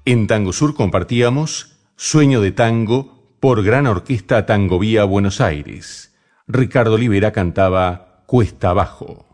En Tango Sur compartíamos Sueño de Tango por Gran Orquesta Tangovía Buenos Aires. Ricardo Olivera cantaba Cuesta Abajo.